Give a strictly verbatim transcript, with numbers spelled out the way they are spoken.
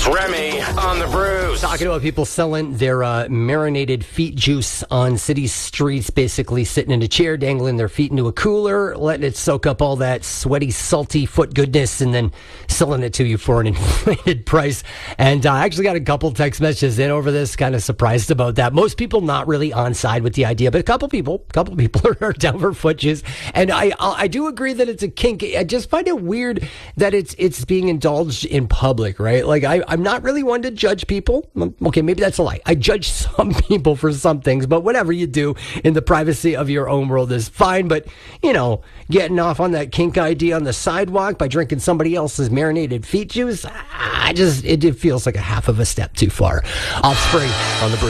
Remy on the Brews. Talking about people selling their uh, marinated feet juice on city streets, basically sitting in a chair, dangling their feet into a cooler, letting it soak up all that sweaty, salty foot goodness, and then selling it to you for an inflated price. And uh, I actually got a couple text messages in over this, kind of surprised about that. Most people not really on side with the idea, but a couple people, a couple people are down for foot juice. And I, I do agree that it's a kink. I just find it weird that it's it's being indulged in public, right? Like I, I'm not really one to judge people. Okay, maybe that's a lie. I judge some people for some things, but whatever you do in the privacy of your own world is fine. But, you know, getting off on that kink idea on the sidewalk by drinking somebody else's marinated feet juice, I just, it, it feels like a half of a step too far. Offspring on the Brew.